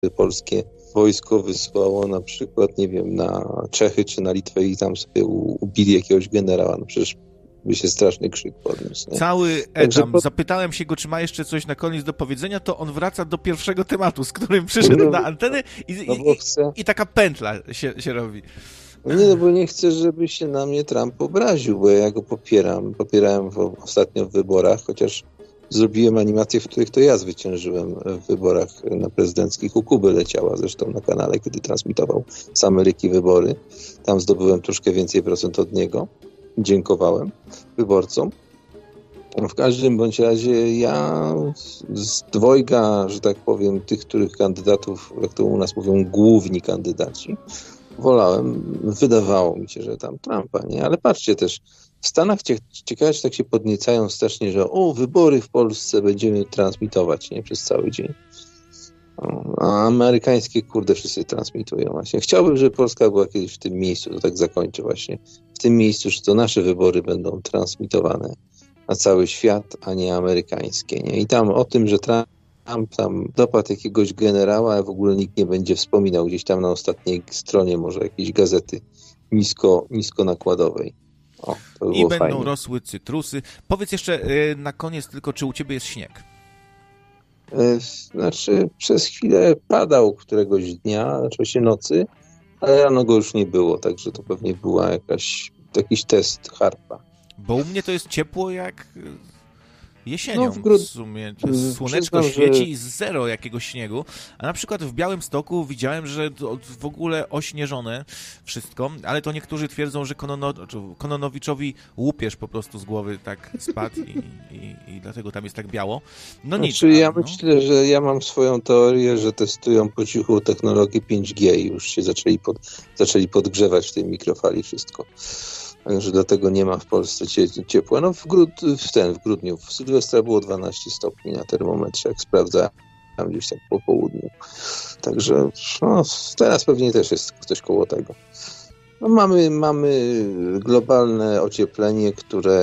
polskie wojsko wysłało na przykład, nie wiem, na Czechy czy na Litwę i tam sobie ubili jakiegoś generała. No przecież by się straszny krzyk podniósł. Nie? Cały etam. Zapytałem się go, czy ma jeszcze coś na koniec do powiedzenia, to on wraca do pierwszego tematu, z którym przyszedł na antenę i taka pętla się robi. Nie, bo nie chcę, żeby się na mnie Trump obraził, bo ja go popieram. Popierałem ostatnio w wyborach, chociaż zrobiłem animacje, w których to ja zwyciężyłem w wyborach na prezydenckich. U Kuby leciała zresztą na kanale, kiedy transmitował z Ameryki wybory. Tam zdobyłem troszkę więcej procent od niego. Dziękowałem wyborcom. W każdym bądź razie ja z dwojga, że tak powiem, tych, których kandydatów, jak to u nas mówią, główni kandydaci, wolałem, wydawało mi się, że tam Trumpa, nie? Ale patrzcie też, w Stanach ciekawe, że tak się podniecają strasznie, że wybory w Polsce będziemy transmitować, nie? Przez cały dzień. A amerykańskie, kurde, wszyscy transmitują właśnie. Chciałbym, żeby Polska była kiedyś w tym miejscu, to tak zakończę właśnie, w tym miejscu, że to nasze wybory będą transmitowane na cały świat, a nie amerykańskie, nie? I tam o tym, że Trump tam dopadł jakiegoś generała, a w ogóle nikt nie będzie wspominał gdzieś tam na ostatniej stronie może jakiejś gazety nisko nakładowej. To I będą fajnie. rosły cytrusy. Powiedz jeszcze na koniec tylko, czy u ciebie jest śnieg? Znaczy przez chwilę padał któregoś dnia, oczywiście nocy, ale rano go już nie było, także to pewnie była jakiś test harpa. Bo u mnie to jest ciepło jak jesienią w sumie. Słoneczko przyznam, świeci i zero jakiegoś śniegu. A na przykład w Białymstoku widziałem, że w ogóle ośnieżone wszystko, ale to niektórzy twierdzą, że Kononowiczowi łupież po prostu z głowy tak spadł i dlatego tam jest tak biało. No nic. Znaczy, ja myślę, że ja mam swoją teorię, że testują po cichu technologię 5G i już się zaczęli podgrzewać w tej mikrofali wszystko. Także dlatego nie ma w Polsce ciepła. No w grudniu, w Sylwestra było 12 stopni na termometrze, jak sprawdzałem gdzieś tak po południu. Także teraz pewnie też jest coś koło tego. No mamy globalne ocieplenie,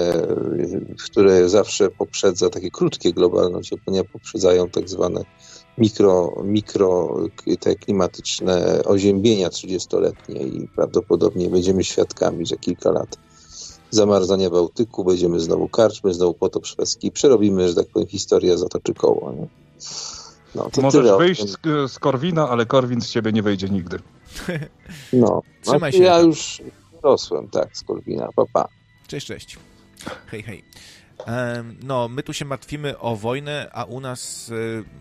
które zawsze poprzedza, takie krótkie globalne ocieplenia poprzedzają tak zwane mikro te klimatyczne oziębienia 30-letnie i prawdopodobnie będziemy świadkami za kilka lat zamarzania Bałtyku, będziemy znowu karczmy, znowu potop szwedzki, przerobimy, że tak powiem, historia zatoczy koło. Nie? To możesz wyjść z Korwina, ale Korwin z ciebie nie wyjdzie nigdy. Trzymaj się. Ja już rosłem, z Korwina. Pa. Cześć. Hej. My tu się martwimy o wojnę, a u nas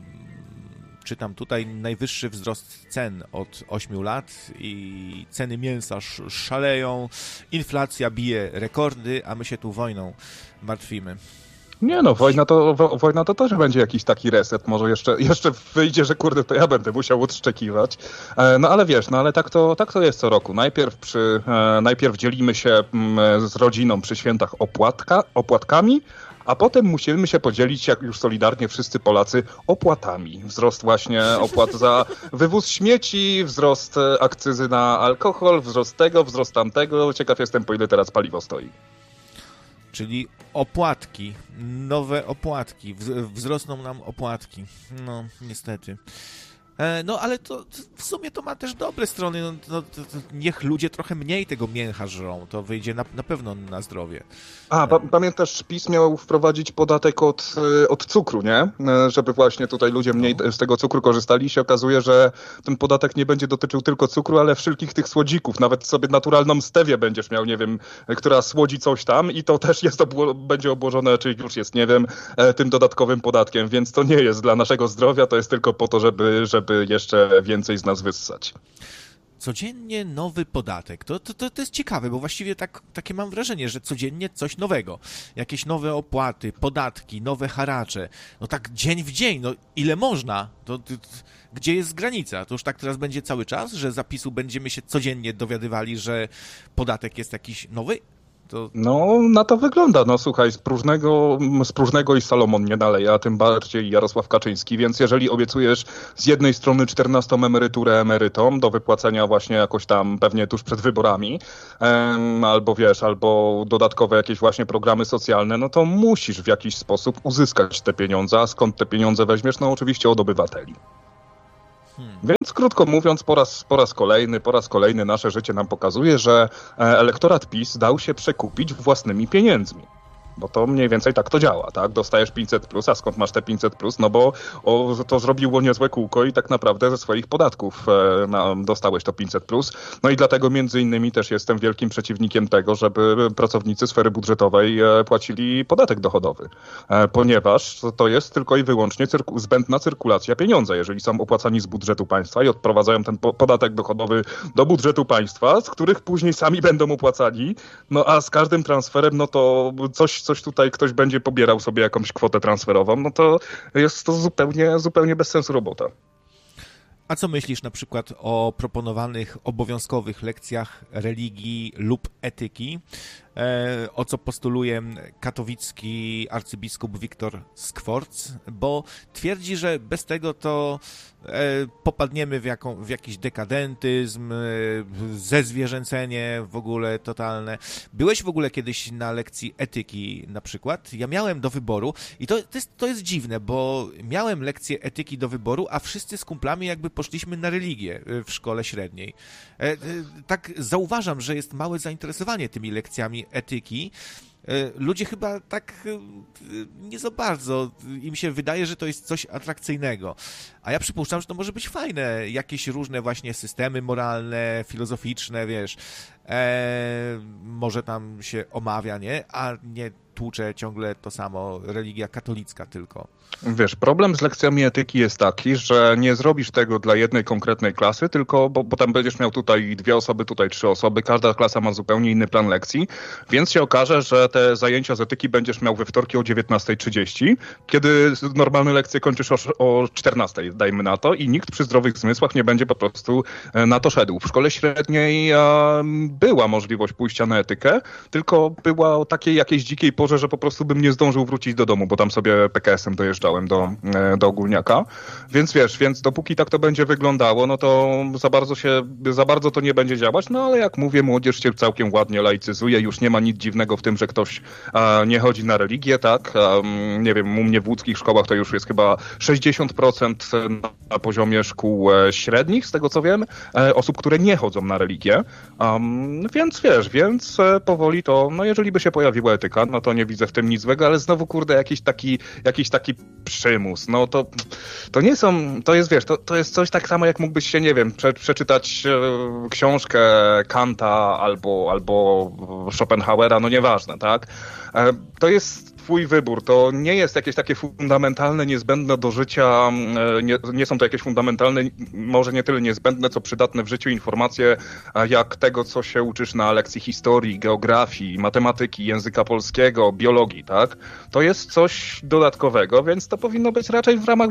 czytam tutaj najwyższy wzrost cen od 8 lat i ceny mięsa szaleją, inflacja bije rekordy, a my się tu wojną martwimy. Nie wojna to też będzie jakiś taki reset, może jeszcze wyjdzie, że kurde, to ja będę musiał odszczekiwać. Ale wiesz, ale tak to jest co roku. Najpierw dzielimy się z rodziną przy świętach opłatkami, a potem musimy się podzielić, jak już solidarnie wszyscy Polacy, opłatami. Wzrost właśnie opłat za wywóz śmieci, wzrost akcyzy na alkohol, wzrost tego, wzrost tamtego. Ciekaw jestem, po ile teraz paliwo stoi. Czyli opłatki, nowe opłatki, wzrosną nam opłatki. No, niestety. Ale to w sumie to ma też dobre strony. To niech ludzie trochę mniej tego mięcha żrą. To wyjdzie na pewno na zdrowie. Pamiętasz, PiS miał wprowadzić podatek od cukru, nie? Żeby właśnie tutaj ludzie mniej z tego cukru korzystali. I się okazuje, że ten podatek nie będzie dotyczył tylko cukru, ale wszelkich tych słodzików. Nawet sobie naturalną stewię będziesz miał, nie wiem, która słodzi coś tam i to też będzie obłożone, czy już jest, nie wiem, tym dodatkowym podatkiem. Więc to nie jest dla naszego zdrowia, to jest tylko po to, żeby jeszcze więcej z nas wyssać. Codziennie nowy podatek. To jest ciekawe, bo właściwie takie mam wrażenie, że codziennie coś nowego. Jakieś nowe opłaty, podatki, nowe haracze. No tak dzień w dzień, ile można? Gdzie jest granica? To już tak teraz będzie cały czas, że zapisu będziemy się codziennie dowiadywali, że podatek jest jakiś nowy? Na to wygląda. Słuchaj, z próżnego i Salomon nie naleje, a tym bardziej Jarosław Kaczyński, więc jeżeli obiecujesz z jednej strony 14. emeryturę emerytom do wypłacenia właśnie jakoś tam pewnie tuż przed wyborami, albo dodatkowe jakieś właśnie programy socjalne, to musisz w jakiś sposób uzyskać te pieniądze, a skąd te pieniądze weźmiesz? Oczywiście od obywateli. Więc krótko mówiąc, po raz kolejny nasze życie nam pokazuje, że elektorat PiS dał się przekupić własnymi pieniędzmi. Bo to mniej więcej tak to działa, tak? Dostajesz 500+, a skąd masz te 500+? No bo to zrobiło niezłe kółko i tak naprawdę ze swoich podatków dostałeś to 500+. No i dlatego między innymi też jestem wielkim przeciwnikiem tego, żeby pracownicy sfery budżetowej płacili podatek dochodowy. Ponieważ to jest tylko i wyłącznie zbędna cyrkulacja pieniądza. Jeżeli są opłacani z budżetu państwa i odprowadzają ten podatek dochodowy do budżetu państwa, z których później sami będą opłacali, no a z każdym transferem, no to coś tutaj ktoś będzie pobierał sobie jakąś kwotę transferową, no to jest to zupełnie bez sensu robota. A co myślisz na przykład o proponowanych obowiązkowych lekcjach religii lub etyki, o co postuluje katowicki arcybiskup Wiktor Skworc, bo twierdzi, że bez tego to popadniemy w jakiś dekadentyzm, zezwierzęcenie w ogóle totalne. Byłeś w ogóle kiedyś na lekcji etyki na przykład? Ja miałem do wyboru i to jest dziwne, bo miałem lekcję etyki do wyboru, a wszyscy z kumplami jakby poszliśmy na religię w szkole średniej. Tak zauważam, że jest małe zainteresowanie tymi lekcjami etyki. Ludzie chyba tak nie za bardzo, im się wydaje, że to jest coś atrakcyjnego. A ja przypuszczam, że to może być fajne, jakieś różne właśnie systemy moralne, filozoficzne, wiesz, może tam się omawia, nie? A nie tłucze ciągle to samo, religia katolicka tylko. Wiesz, problem z lekcjami etyki jest taki, że nie zrobisz tego dla jednej konkretnej klasy, tylko bo tam będziesz miał tutaj 2 osoby, tutaj 3 osoby, każda klasa ma zupełnie inny plan lekcji, więc się okaże, że te zajęcia z etyki będziesz miał we wtorki o 19:30, kiedy normalne lekcje kończysz o 14:00, dajmy na to, i nikt przy zdrowych zmysłach nie będzie po prostu na to szedł. W szkole średniej była możliwość pójścia na etykę, tylko była o takiej jakiejś dzikiej porze, że po prostu bym nie zdążył wrócić do domu, bo tam sobie PKS-em dojeżdżałem do Ogólniaka. Więc dopóki tak to będzie wyglądało, no to za bardzo to nie będzie działać, no ale jak mówię, młodzież się całkiem ładnie laicyzuje, już nie ma nic dziwnego w tym, że ktoś nie chodzi na religię, tak? Nie wiem, u mnie w łódzkich szkołach to już jest chyba 60% na poziomie szkół średnich, z tego co wiem, osób, które nie chodzą na religię. Więc powoli to, no jeżeli by się pojawiła etyka, no to nie widzę w tym nic złego, ale znowu, kurde, jakiś taki przymus. No to nie są, to jest, wiesz, to jest coś tak samo, jak mógłbyś się, nie wiem, przeczytać książkę Kanta albo Schopenhauera, no nieważne, tak? To jest twój wybór, to nie jest jakieś takie fundamentalne, niezbędne do życia, nie są to jakieś fundamentalne, może nie tyle niezbędne, co przydatne w życiu informacje, jak tego, co się uczysz na lekcji historii, geografii, matematyki, języka polskiego, biologii, tak? To jest coś dodatkowego, więc to powinno być raczej w ramach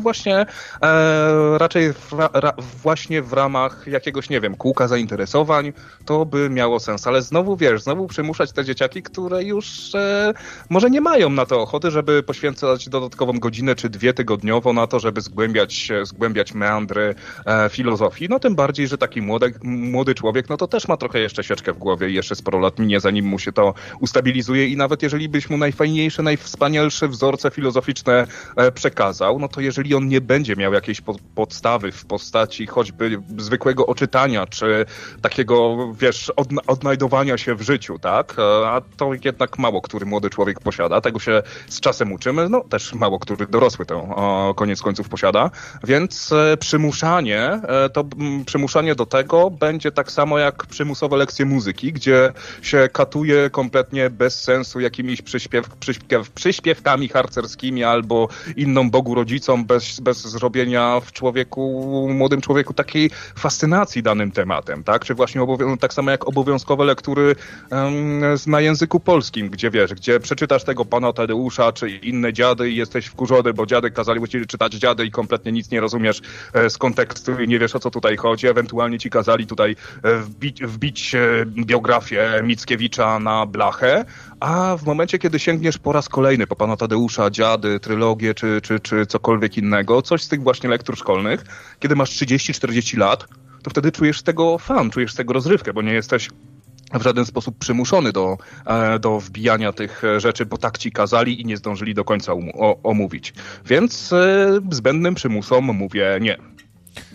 właśnie w ramach jakiegoś, nie wiem, kółka zainteresowań, to by miało sens, ale znowu przymuszać te dzieciaki, które już może nie mają na to ochoty, żeby poświęcać dodatkową godzinę czy 2 tygodniowo na to, żeby zgłębiać meandry filozofii. No tym bardziej, że taki młody człowiek, no to też ma trochę jeszcze sieczkę w głowie i jeszcze sporo lat minie, zanim mu się to ustabilizuje i nawet jeżeli byś mu najfajniejsze, najwspanialsze wzorce filozoficzne przekazał, no to jeżeli on nie będzie miał jakiejś podstawy w postaci choćby zwykłego oczytania, czy takiego, wiesz, odnajdowania się w życiu, tak? A to jednak mało który młody człowiek posiada, tego się z czasem uczymy, no też mało który dorosły to koniec końców posiada, więc przymuszanie do tego będzie tak samo jak przymusowe lekcje muzyki, gdzie się katuje kompletnie bez sensu jakimiś przyśpiewkami harcerskimi albo inną Bogu rodzicom, bez zrobienia w młodym człowieku takiej fascynacji danym tematem, tak? Czy właśnie tak samo jak obowiązkowe lektury na języku polskim, gdzie przeczytasz tego pana Tadeusza, czy inne dziady i jesteś wkurzony, bo dziady kazali ci czytać dziady i kompletnie nic nie rozumiesz z kontekstu i nie wiesz, o co tutaj chodzi. Ewentualnie ci kazali tutaj wbić biografię Mickiewicza na blachę, a w momencie, kiedy sięgniesz po raz kolejny po pana Tadeusza, dziady, trylogię, czy cokolwiek innego, coś z tych właśnie lektur szkolnych, kiedy masz 30-40 lat, to wtedy czujesz z tego fan, czujesz z tego rozrywkę, bo nie jesteś w żaden sposób przymuszony do wbijania tych rzeczy, bo tak ci kazali i nie zdążyli do końca omówić. Więc zbędnym przymusom mówię nie.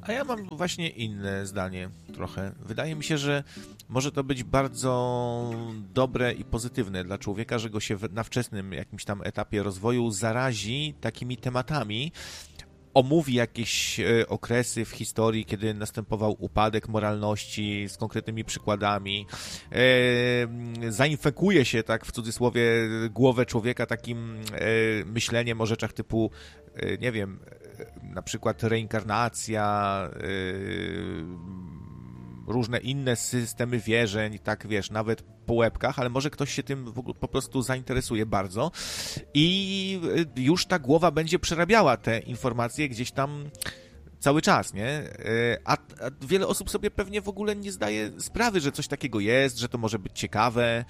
A ja mam właśnie inne zdanie trochę. Wydaje mi się, że może to być bardzo dobre i pozytywne dla człowieka, że go się na wczesnym jakimś tam etapie rozwoju zarazi takimi tematami, omówi jakieś okresy w historii, kiedy następował upadek moralności z konkretnymi przykładami, zainfekuje się, tak w cudzysłowie, głowę człowieka takim myśleniem o rzeczach typu, nie wiem, na przykład reinkarnacja, różne inne systemy wierzeń, tak wiesz, nawet po łebkach, ale może ktoś się tym po prostu zainteresuje bardzo i już ta głowa będzie przerabiała te informacje gdzieś tam cały czas, nie? A wiele osób sobie pewnie w ogóle nie zdaje sprawy, że coś takiego jest, że to może być ciekawe.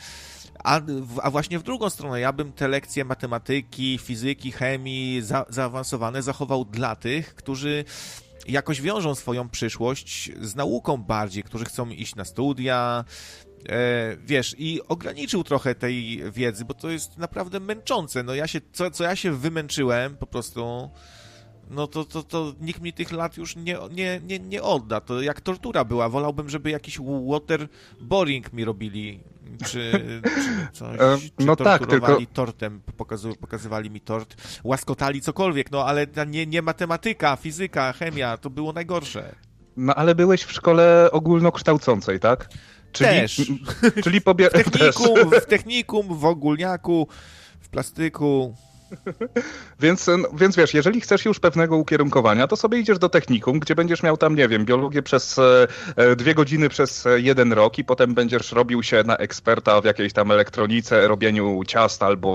A właśnie w drugą stronę, ja bym te lekcje matematyki, fizyki, chemii zaawansowane zachował dla tych, którzy jakoś wiążą swoją przyszłość z nauką bardziej, którzy chcą iść na studia, wiesz, i ograniczył trochę tej wiedzy, bo to jest naprawdę męczące. No co ja się wymęczyłem po prostu, no to nikt mi tych lat już nie odda. To jak tortura była. Wolałbym, żeby jakiś waterboarding mi robili, czy coś, czy no tak, tylko tortem, pokazywali mi tort, łaskotali cokolwiek, no ale nie matematyka, fizyka, chemia, to było najgorsze. No ale byłeś w szkole ogólnokształcącej, tak? Też. Czyli w technikum, w ogólniaku, w plastyku. Więc wiesz, jeżeli chcesz już pewnego ukierunkowania, to sobie idziesz do technikum, gdzie będziesz miał tam, nie wiem, biologię przez 2 godziny przez 1 rok i potem będziesz robił się na eksperta w jakiejś tam elektronice, robieniu ciast albo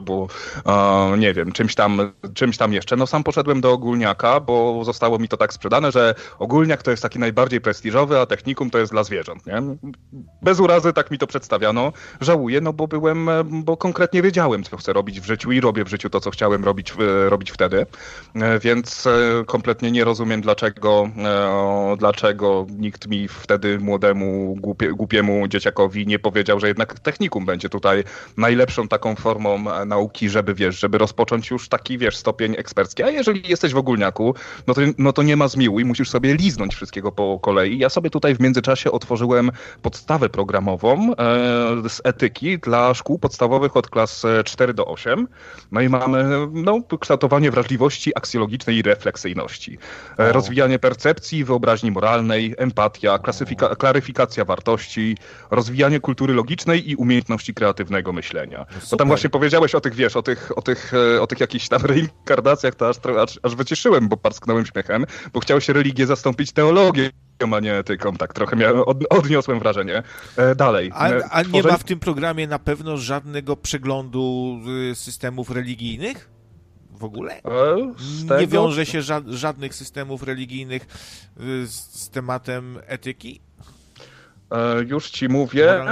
nie wiem, czymś tam jeszcze. No sam poszedłem do ogólniaka, bo zostało mi to tak sprzedane, że ogólniak to jest taki najbardziej prestiżowy, a technikum to jest dla zwierząt, nie? Bez urazy tak mi to przedstawiano. Żałuję, no bo konkretnie wiedziałem, co chcę robić w życiu i robię w życiu to, co chciałem robić wtedy, więc kompletnie nie rozumiem, dlaczego nikt mi wtedy młodemu, głupiemu dzieciakowi nie powiedział, że jednak technikum będzie tutaj najlepszą taką formą nauki, żeby rozpocząć już taki, wiesz, stopień ekspercki. A jeżeli jesteś w ogólniaku, no to nie ma zmiłuj, musisz sobie liznąć wszystkiego po kolei. Ja sobie tutaj w międzyczasie otworzyłem podstawę programową z etyki dla szkół podstawowych od klas 4 do 8. No i mamy kształtowanie wrażliwości aksjologicznej i refleksyjności, rozwijanie percepcji, wyobraźni moralnej, empatia, klaryfikacja wartości, rozwijanie kultury logicznej i umiejętności kreatywnego myślenia. To tam właśnie powiedziałeś o tych, wiesz, o tych jakichś tam reinkarnacjach, to aż wycieszyłem, bo parsknąłem śmiechem, bo chciało się religię zastąpić teologią, a nie etyką, tak trochę odniosłem wrażenie. Dalej. A nie ma w tym programie na pewno żadnego przeglądu systemów religijnych? W ogóle? Nie wiąże się żadnych systemów religijnych z tematem etyki? Już ci mówię.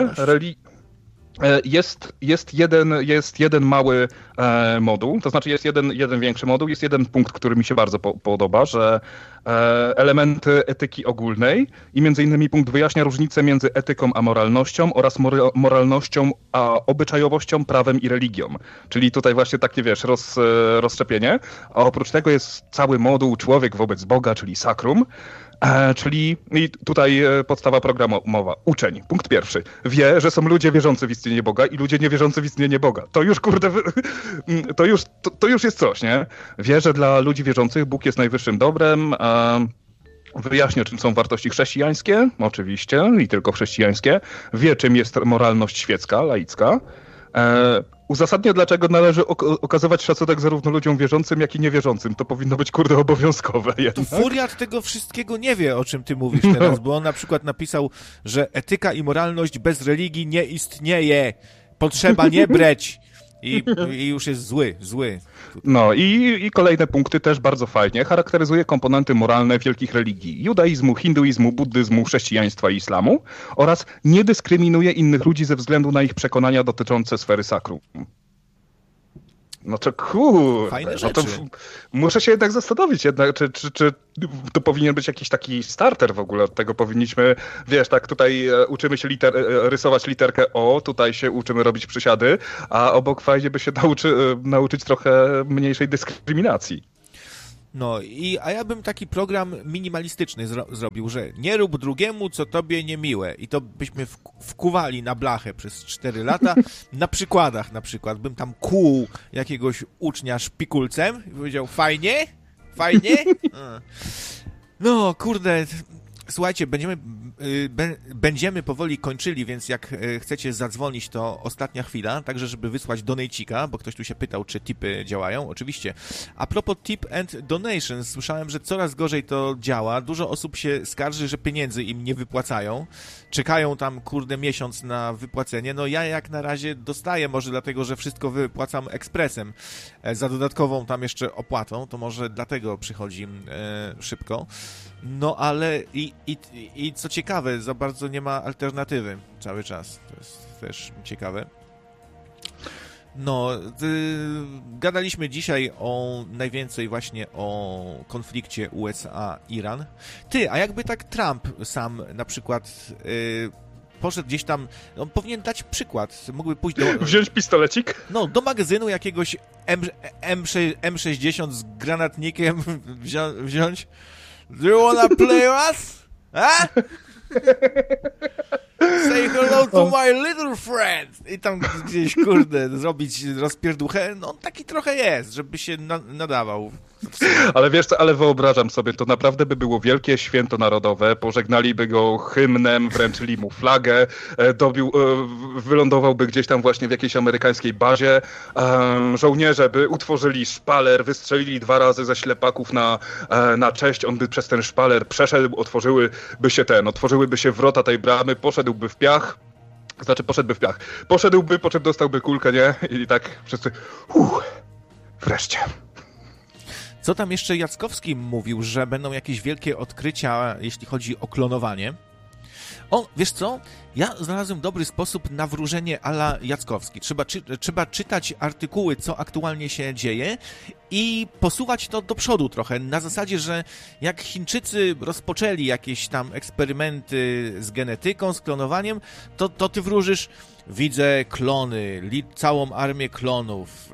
Jest jeden mały moduł, to znaczy jest jeden większy moduł, jest jeden punkt, który mi się bardzo podoba, że elementy etyki ogólnej i między innymi punkt wyjaśnia różnicę między etyką a moralnością oraz moralnością a obyczajowością, prawem i religią. Czyli tutaj właśnie takie, wiesz, rozszczepienie. A oprócz tego jest cały moduł człowiek wobec Boga, czyli sakrum. Czyli i tutaj podstawa programowa. Uczeń, punkt pierwszy. Wie, że są ludzie wierzący w istnienie Boga i ludzie niewierzący w istnienie Boga. To już, kurde, to już jest coś, nie? Wie, że dla ludzi wierzących Bóg jest najwyższym dobrem. Wyjaśnia, czym są wartości chrześcijańskie, oczywiście, i tylko chrześcijańskie. Wie, czym jest moralność świecka, laicka. Uzasadnia, dlaczego należy okazywać szacunek zarówno ludziom wierzącym, jak i niewierzącym. To powinno być, kurde, obowiązkowe jednak. To Furiat tego wszystkiego nie wie, o czym ty mówisz teraz, bo on na przykład napisał, że etyka i moralność bez religii nie istnieje. Potrzeba nie breć. I już jest zły. No i kolejne punkty też bardzo fajnie. Charakteryzuje komponenty moralne wielkich religii. Judaizmu, hinduizmu, buddyzmu, chrześcijaństwa i islamu oraz nie dyskryminuje innych ludzi ze względu na ich przekonania dotyczące sfery sakrum. No to fajne no to rzeczy. Muszę się jednak zastanowić, czy to powinien być jakiś taki starter w ogóle. Od tego powinniśmy, wiesz, tak tutaj uczymy się rysować literkę O, tutaj się uczymy robić przysiady, a obok fajnie by się nauczyć trochę mniejszej dyskryminacji. No, a ja bym taki program minimalistyczny zrobił, że nie rób drugiemu, co tobie niemiłe. I to byśmy wkuwali na blachę przez 4 lata. Na przykładach na przykład bym tam kłuł jakiegoś ucznia szpikulcem i powiedział, fajnie? Fajnie? No, kurde... Słuchajcie, będziemy powoli kończyli, więc jak chcecie zadzwonić, to ostatnia chwila, także żeby wysłać donejcika, bo ktoś tu się pytał, czy tipy działają. Oczywiście. A propos tip and donations, słyszałem, że coraz gorzej to działa. Dużo osób się skarży, że pieniędzy im nie wypłacają. Czekają tam, kurde, miesiąc na wypłacenie. No ja jak na razie dostaję, może dlatego, że wszystko wypłacam ekspresem za dodatkową tam jeszcze opłatą, to może dlatego przychodzi szybko. No ale i co ciekawe, za bardzo nie ma alternatywy cały czas. To jest też ciekawe. No, gadaliśmy dzisiaj najwięcej właśnie o konflikcie USA-Iran. A jakby tak Trump sam na przykład poszedł gdzieś tam, on powinien dać przykład, mógłby pójść wziąć pistolecik? No, do magazynu jakiegoś M60 z granatnikiem wziąć. Do you wanna play us? Huh? Say hello to my little friend. I tam gdzieś, kurde, zrobić rozpierduchę. No on taki trochę jest, żeby się nadawał. Ale wiesz co, ale wyobrażam sobie, to naprawdę by było wielkie święto narodowe, pożegnaliby go hymnem, wręczyli mu flagę, wylądowałby gdzieś tam właśnie w jakiejś amerykańskiej bazie, żołnierze by utworzyli szpaler, wystrzelili 2 razy ze ślepaków na cześć, on by przez ten szpaler przeszedł, otworzyłyby się wrota tej bramy, poszedłby w piach, poszedłby, po czym dostałby kulkę, nie? I tak wszyscy, wreszcie. Co tam jeszcze Jackowski mówił, że będą jakieś wielkie odkrycia, jeśli chodzi o klonowanie. Wiesz co? Ja znalazłem dobry sposób na wróżenie a la Jackowski. Trzeba czytać artykuły, co aktualnie się dzieje i posuwać to do przodu trochę. Na zasadzie, że jak Chińczycy rozpoczęli jakieś tam eksperymenty z genetyką, z klonowaniem, to ty wróżysz, widzę klony, całą armię klonów,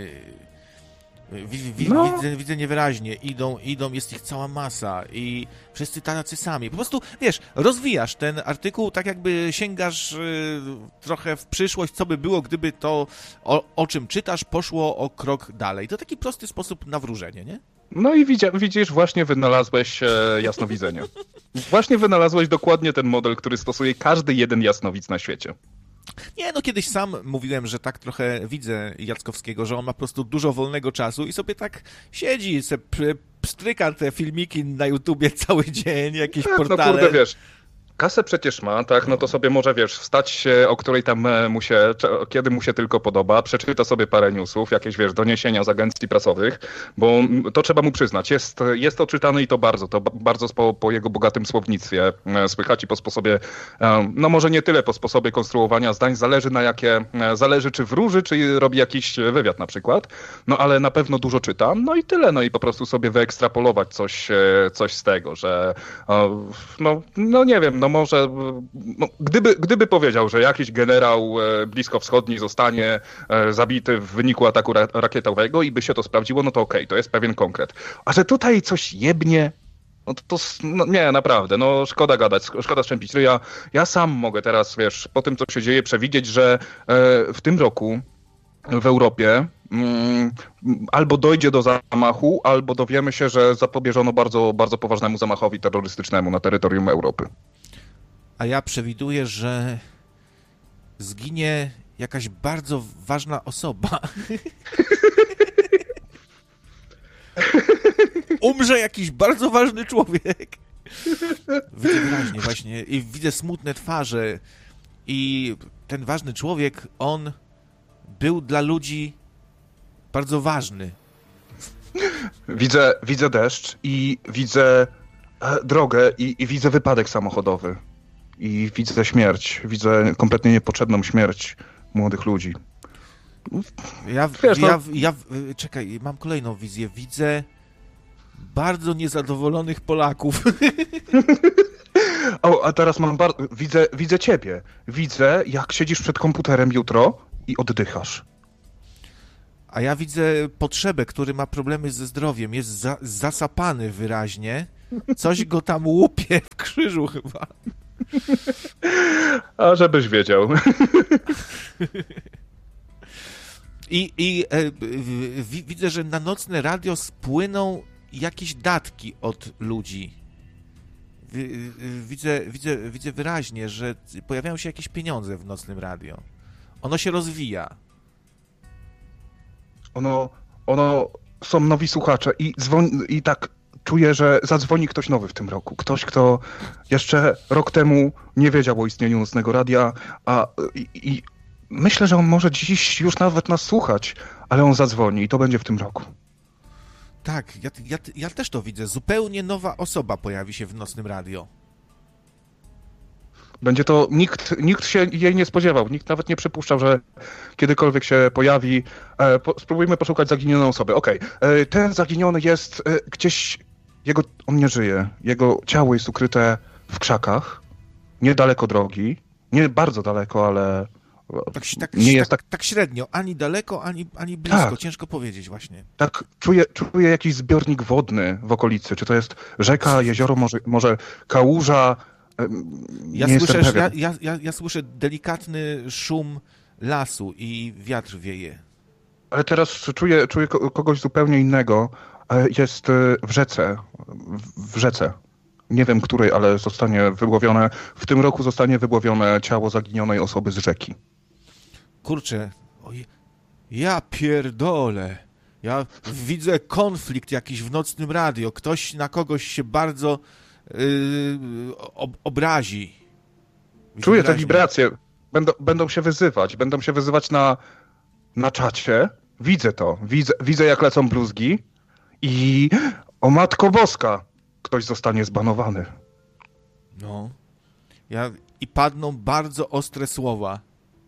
Widzę niewyraźnie, idą, jest ich cała masa i wszyscy tacy sami. Po prostu, wiesz, rozwijasz ten artykuł, tak jakby sięgasz trochę w przyszłość, co by było, gdyby to, o czym czytasz, poszło o krok dalej. To taki prosty sposób na wróżenie, nie? No i widzisz, właśnie wynalazłeś jasnowidzenie. Właśnie wynalazłeś dokładnie ten model, który stosuje każdy jeden jasnowidz na świecie. Nie, no kiedyś sam mówiłem, że tak trochę widzę Jackowskiego, że on ma po prostu dużo wolnego czasu i sobie tak siedzi, pstryka te filmiki na YouTubie cały dzień, jakieś portale. No kurde, wiesz, kasę przecież ma, tak, no to sobie może, wiesz, wstać się, o której tam kiedy mu się tylko podoba, przeczyta sobie parę newsów, jakieś, wiesz, doniesienia z agencji prasowych, bo to trzeba mu przyznać, jest to czytany i to bardzo po jego bogatym słownictwie słychać i po sposobie, no może nie tyle po sposobie konstruowania zdań, zależy czy wróży, czy robi jakiś wywiad na przykład, no ale na pewno dużo czyta, no i tyle, no i po prostu sobie wyekstrapolować coś z tego, że no nie wiem, no może, gdyby powiedział, że jakiś generał bliskowschodni zostanie zabity w wyniku ataku rakietowego i by się to sprawdziło, no to okej, to jest pewien konkret. A że tutaj coś jebnie, no nie, naprawdę, no szkoda gadać, szkoda szczępić ryja. Ja sam mogę teraz, wiesz, po tym, co się dzieje, przewidzieć, że w tym roku w Europie albo dojdzie do zamachu, albo dowiemy się, że zapobieżono bardzo, bardzo poważnemu zamachowi terrorystycznemu na terytorium Europy. A ja przewiduję, że zginie jakaś bardzo ważna osoba. Umrze jakiś bardzo ważny człowiek. Widzę wyraźnie właśnie i widzę smutne twarze i ten ważny człowiek, on był dla ludzi bardzo ważny. Widzę deszcz i widzę drogę i widzę wypadek samochodowy. I widzę śmierć. Widzę kompletnie niepotrzebną śmierć młodych ludzi. Czekaj, mam kolejną wizję. Widzę bardzo niezadowolonych Polaków. A teraz widzę ciebie. Widzę, jak siedzisz przed komputerem jutro i oddychasz. A ja widzę potrzebę, który ma problemy ze zdrowiem, jest zasapany wyraźnie, coś go tam łupie w krzyżu chyba. A żebyś wiedział. Widzę, że na nocne radio spłyną jakieś datki od ludzi. Widzę wyraźnie, że pojawiają się jakieś pieniądze w nocnym radio. Ono się rozwija. Ono są nowi słuchacze i tak czuję, że zadzwoni ktoś nowy w tym roku. Ktoś, kto jeszcze rok temu nie wiedział o istnieniu nocnego radia, i myślę, że on może dziś już nawet nas słuchać, ale on zadzwoni i to będzie w tym roku. Tak, ja też to widzę. Zupełnie nowa osoba pojawi się w nocnym radio. Będzie to, nikt się jej nie spodziewał, nikt nawet nie przypuszczał, że kiedykolwiek się pojawi. Spróbujmy poszukać zaginionej osoby. Okej, ten zaginiony jest gdzieś, on nie żyje, jego ciało jest ukryte w krzakach, niedaleko drogi, nie bardzo daleko, ale nie jest tak średnio, ani daleko, ani blisko, tak. Ciężko powiedzieć właśnie. Tak, czuję jakiś zbiornik wodny w okolicy, czy to jest rzeka, jezioro, może kałuża. Ja słyszę delikatny szum lasu i wiatr wieje. Ale teraz czuję kogoś zupełnie innego. Jest w rzece. Nie wiem której, ale zostanie wyłowione. W tym roku zostanie wyłowione ciało zaginionej osoby z rzeki. Kurczę, ja pierdolę. Ja widzę konflikt jakiś w nocnym radio. Ktoś na kogoś się bardzo obrazi. Czuję te wibracje. Będą się wyzywać na czacie. Widzę to. Widzę jak lecą bluzgi i o Matko Boska, ktoś zostanie zbanowany. No. I padną bardzo ostre słowa.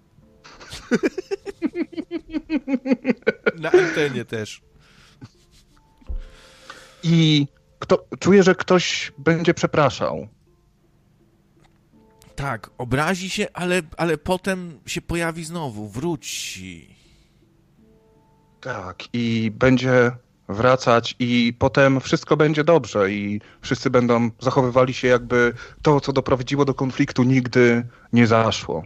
Na antenie też. I czuję, że ktoś będzie przepraszał. Tak, obrazi się, ale potem się pojawi znowu, wróci. Tak, i będzie wracać i potem wszystko będzie dobrze i wszyscy będą zachowywali się, jakby to, co doprowadziło do konfliktu, nigdy nie zaszło.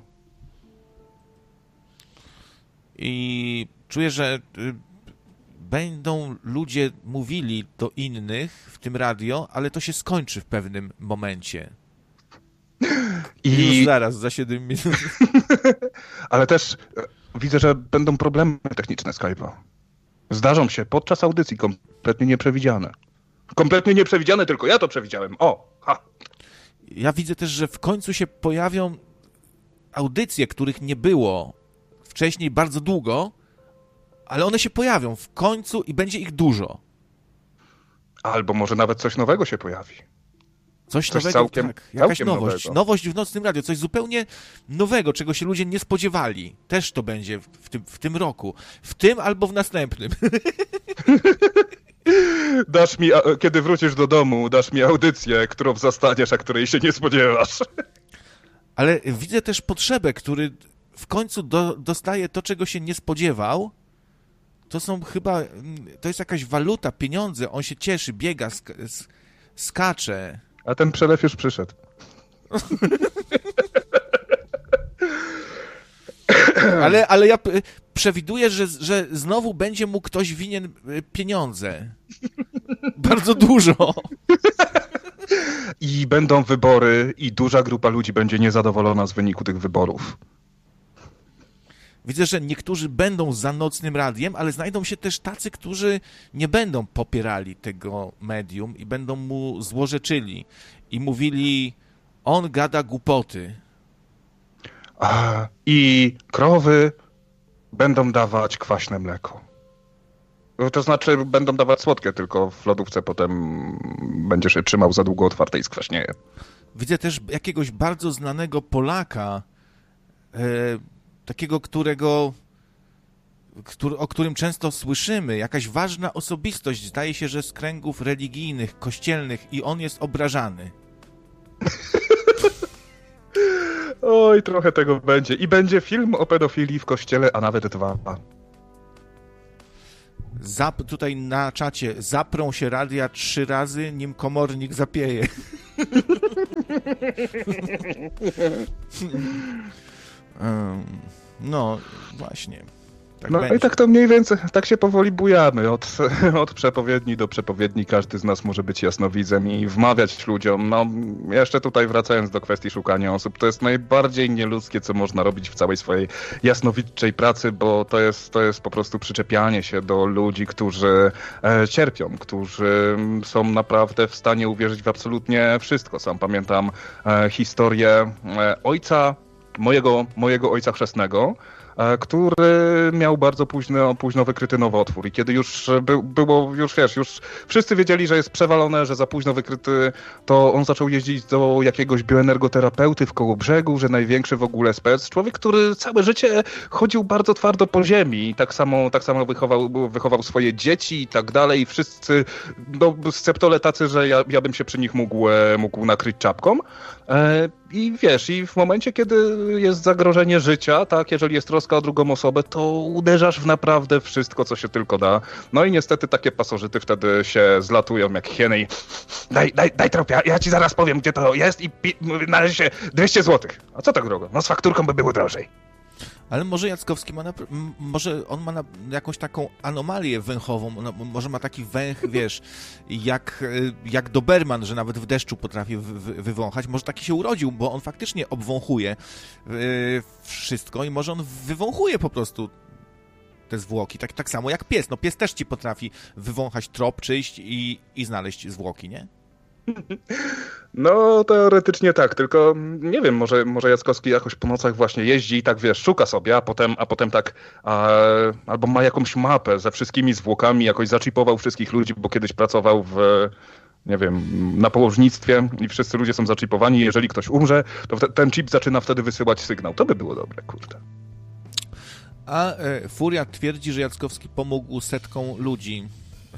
I czuję, że będą ludzie mówili do innych w tym radio, ale to się skończy w pewnym momencie. I już zaraz, za 7 minut. Ale też widzę, że będą problemy techniczne Skype'a. Zdarzą się podczas audycji kompletnie nieprzewidziane. Kompletnie nieprzewidziane, tylko ja to przewidziałem. Ja widzę też, że w końcu się pojawią audycje, których nie było wcześniej bardzo długo, ale one się pojawią w końcu i będzie ich dużo. Albo może nawet coś nowego się pojawi. Coś nowego, całkiem, tak. Jakaś całkiem nowość. Nowego. Nowość w nocnym radio, coś zupełnie nowego, czego się ludzie nie spodziewali. Też to będzie w tym roku. W tym albo w następnym. Kiedy wrócisz do domu, dasz mi audycję, którą zastaniesz, a której się nie spodziewasz. Ale widzę też potrzebę, który w końcu dostaje to, czego się nie spodziewał. To jest jakaś waluta, pieniądze, on się cieszy, biega, skacze. A ten przelew już przyszedł. Ale ja przewiduję, że znowu będzie mu ktoś winien pieniądze. Bardzo dużo. I będą wybory i duża grupa ludzi będzie niezadowolona z wyniku tych wyborów. Widzę, że niektórzy będą za nocnym radiem, ale znajdą się też tacy, którzy nie będą popierali tego medium i będą mu złorzeczyli i mówili, on gada głupoty. I krowy będą dawać kwaśne mleko. To znaczy będą dawać słodkie, tylko w lodówce potem będziesz się trzymał za długo otwarte i skwaśnieje. Widzę też jakiegoś bardzo znanego Polaka, takiego, o którym często słyszymy, jakaś ważna osobistość, zdaje się, że z kręgów religijnych, kościelnych i on jest obrażany. Oj, trochę tego będzie. I będzie film o pedofilii w kościele, a nawet 2. Tutaj na czacie zaprą się radia 3 razy, nim komornik zapieje. No, właśnie. Tak no będzie. I tak to mniej więcej, tak się powoli bujamy. Od przepowiedni do przepowiedni każdy z nas może być jasnowidzem i wmawiać ludziom. No, jeszcze tutaj wracając do kwestii szukania osób, to jest najbardziej nieludzkie, co można robić w całej swojej jasnowiczej pracy, bo to jest po prostu przyczepianie się do ludzi, którzy cierpią, którzy są naprawdę w stanie uwierzyć w absolutnie wszystko. Sam pamiętam historię ojca, mojego ojca chrzestnego, który miał bardzo późno wykryty nowotwór i kiedy już już wszyscy wiedzieli, że jest przewalone, że za późno wykryty, to on zaczął jeździć do jakiegoś bioenergoterapeuty w Kołobrzegu, że największy w ogóle spec. Człowiek, który całe życie chodził bardzo twardo po ziemi i tak samo wychował swoje dzieci i tak dalej. Wszyscy, no, sceptole tacy, że ja bym się przy nich mógł nakryć czapką. I wiesz, i w momencie, kiedy jest zagrożenie życia, tak, jeżeli jest troska o drugą osobę, to uderzasz w naprawdę wszystko, co się tylko da. No i niestety takie pasożyty wtedy się zlatują jak hieny i daj trop, ja ci zaraz powiem, gdzie to jest i należy się 200 zł. A co tak drogo? No z fakturką by było drożej. Ale może Jackowski może on ma jakąś taką anomalię węchową, no, może ma taki węch, wiesz, jak Doberman, że nawet w deszczu potrafi wywąchać. Może taki się urodził, bo on faktycznie obwąchuje wszystko i może on wywąchuje po prostu te zwłoki, tak samo jak pies. No pies też ci potrafi wywąchać trop czyjś i znaleźć zwłoki, nie? No, teoretycznie tak, tylko nie wiem, może Jackowski jakoś po nocach właśnie jeździ i tak, wiesz, szuka sobie, a potem tak, albo ma jakąś mapę ze wszystkimi zwłokami, jakoś zaczipował wszystkich ludzi, bo kiedyś pracował nie wiem, na położnictwie i wszyscy ludzie są zaczipowani, jeżeli ktoś umrze, to ten chip zaczyna wtedy wysyłać sygnał. To by było dobre, kurde. A Furia twierdzi, że Jackowski pomógł setkom ludzi.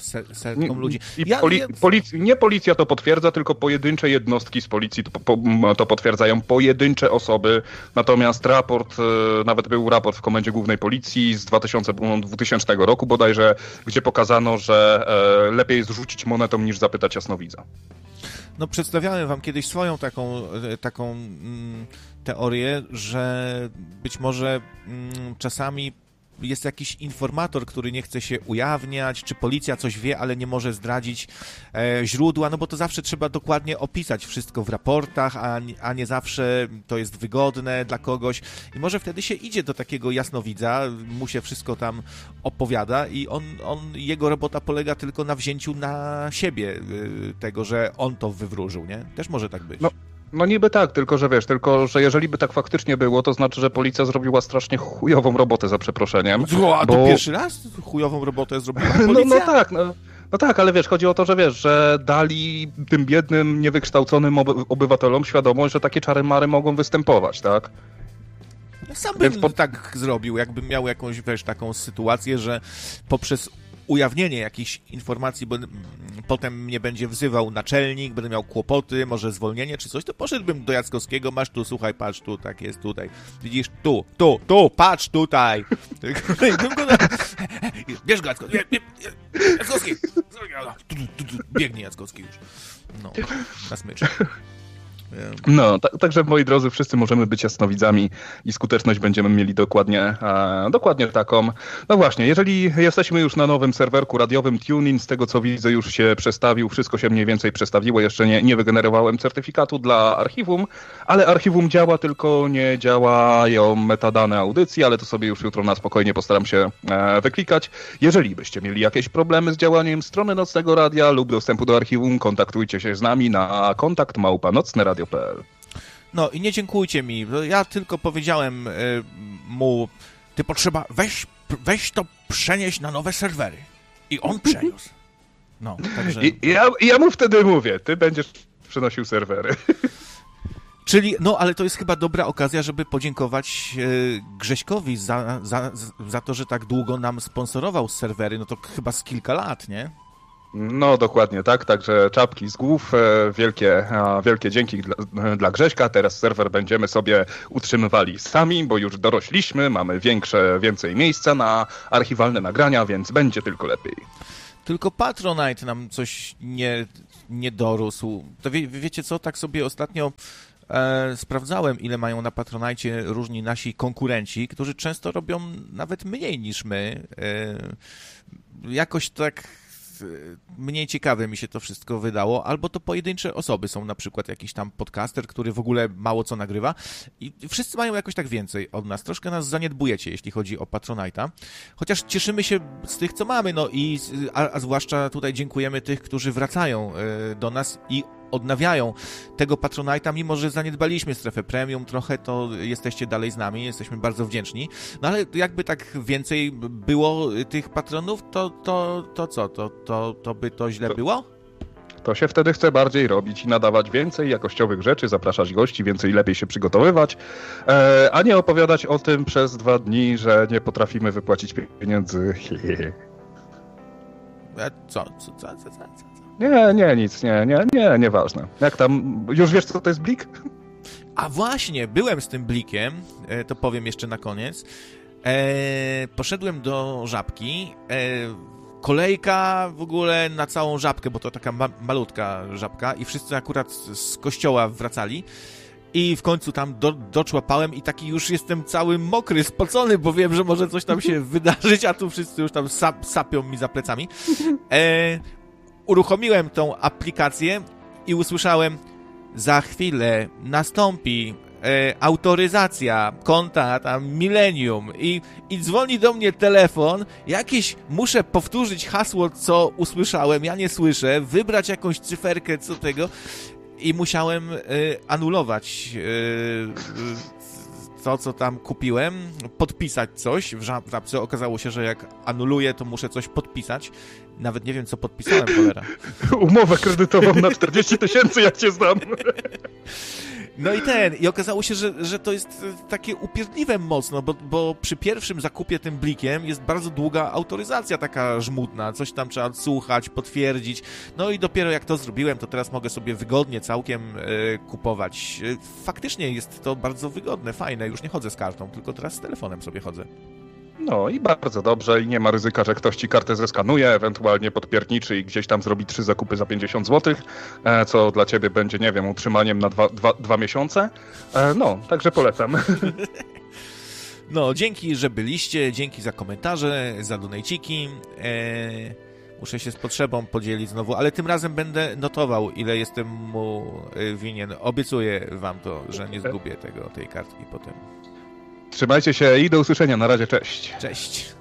Nie policja to potwierdza, tylko pojedyncze jednostki z policji to potwierdzają, pojedyncze osoby. Natomiast nawet był raport w Komendzie Głównej Policji z 2000 roku bodajże, gdzie pokazano, że lepiej jest rzucić monetą niż zapytać jasnowidza. No, przedstawiałem wam kiedyś swoją taką teorię, że być może czasami jest jakiś informator, który nie chce się ujawniać, czy policja coś wie, ale nie może zdradzić źródła, no bo to zawsze trzeba dokładnie opisać wszystko w raportach, a nie zawsze to jest wygodne dla kogoś i może wtedy się idzie do takiego jasnowidza, mu się wszystko tam opowiada i jego robota polega tylko na wzięciu na siebie tego, że on to wywróżył, nie? Też może tak być. No niby tak, tylko że jeżeli by tak faktycznie było, to znaczy, że policja zrobiła strasznie chujową robotę, za przeproszeniem. A to pierwszy raz chujową robotę zrobiła policja? No tak, ale wiesz, chodzi o to, że dali tym biednym, niewykształconym obywatelom świadomość, że takie czary-mary mogą występować, tak? Ja sam bym tak zrobił, jakbym miał jakąś, wiesz, taką sytuację, że poprzez ujawnienie jakichś informacji, bo potem mnie będzie wzywał naczelnik, będę miał kłopoty, może zwolnienie czy coś, to poszedłbym do Jackowskiego, masz tu, słuchaj, patrz tu, tak jest tutaj. Widzisz, tu, patrz tutaj. Bierz go, Jackowski. Biegnie Jackowski już. No, na smycz. No, także moi drodzy, wszyscy możemy być jasnowidzami i skuteczność będziemy mieli dokładnie taką. No właśnie, jeżeli jesteśmy już na nowym serwerku radiowym TuneIn, z tego co widzę już się przestawił, wszystko się mniej więcej przestawiło, jeszcze nie wygenerowałem certyfikatu dla archiwum, ale archiwum działa, tylko nie działają metadane audycji, ale to sobie już jutro na spokojnie postaram się wyklikać. Jeżeli byście mieli jakieś problemy z działaniem strony Nocnego Radia lub dostępu do archiwum, kontaktujcie się z nami na kontakt@nocneradio.pl. No i nie dziękujcie mi, ja tylko powiedziałem mu, ty potrzeba, weź to przenieść na nowe serwery. I on przeniósł. No, także... Ja mu wtedy mówię, ty będziesz przenosił serwery. Czyli, no ale to jest chyba dobra okazja, żeby podziękować Grześkowi za to, że tak długo nam sponsorował serwery, no to chyba z kilka lat, nie? No dokładnie tak, także czapki z głów, wielkie dzięki dla Grześka. Teraz serwer będziemy sobie utrzymywali sami, bo już dorośliśmy, mamy więcej miejsca na archiwalne nagrania, więc będzie tylko lepiej. Tylko Patronite nam coś nie dorósł. To wiecie co, tak sobie ostatnio sprawdzałem, ile mają na Patronite różni nasi konkurenci, którzy często robią nawet mniej niż my. Jakoś tak mniej ciekawe mi się to wszystko wydało, albo to pojedyncze osoby są, na przykład jakiś tam podcaster, który w ogóle mało co nagrywa i wszyscy mają jakoś tak więcej od nas. Troszkę nas zaniedbujecie, jeśli chodzi o Patronite'a, chociaż cieszymy się z tych, co mamy, no i a zwłaszcza tutaj dziękujemy tych, którzy wracają do nas i odnawiają tego Patronite'a, mimo że zaniedbaliśmy strefę premium trochę, to jesteście dalej z nami, jesteśmy bardzo wdzięczni. No ale jakby tak więcej było tych patronów, to co? To by to źle było? To się wtedy chce bardziej robić i nadawać więcej jakościowych rzeczy, zapraszać gości, lepiej się przygotowywać, a nie opowiadać o tym przez 2 dni, że nie potrafimy wypłacić pieniędzy. Co? Nie, nic, nieważne. Jak tam, już wiesz, co to jest blik? A właśnie, byłem z tym blikiem, to powiem jeszcze na koniec. Poszedłem do Żabki, kolejka w ogóle na całą Żabkę, bo to taka malutka Żabka i wszyscy akurat z kościoła wracali. I w końcu tam doczłapałem i taki już jestem cały mokry, spocony, bo wiem, że może coś tam się wydarzyć, a tu wszyscy już tam sapią mi za plecami. Uruchomiłem tą aplikację i usłyszałem: za chwilę nastąpi autoryzacja konta tam Millennium i dzwoni do mnie telefon, muszę powtórzyć hasło, co usłyszałem, ja nie słyszę, wybrać jakąś cyferkę, co tego i musiałem anulować to, co tam kupiłem, podpisać coś w Żabce. Okazało się, że jak anuluję, to muszę coś podpisać. Nawet nie wiem, co podpisałem, cholera. Umowę kredytową na 40 000, jak cię znam. No i okazało się, że to jest takie upierdliwe mocno, bo przy pierwszym zakupie tym blikiem jest bardzo długa autoryzacja taka żmudna, coś tam trzeba odsłuchać, potwierdzić, no i dopiero jak to zrobiłem, to teraz mogę sobie wygodnie całkiem kupować. Faktycznie jest to bardzo wygodne, fajne, już nie chodzę z kartą, tylko teraz z telefonem sobie chodzę. No i bardzo dobrze i nie ma ryzyka, że ktoś ci kartę zeskanuje, ewentualnie podpierniczy i gdzieś tam zrobi 3 zakupy za 50 zł, co dla ciebie będzie, nie wiem, utrzymaniem na 2 miesiące. No, także polecam. No, dzięki, że byliście, dzięki za komentarze, za donejciki. Muszę się z potrzebą podzielić znowu, ale tym razem będę notował, ile jestem mu winien. Obiecuję wam to, że nie zgubię tej kartki potem. Trzymajcie się i do usłyszenia. Na razie, cześć. Cześć.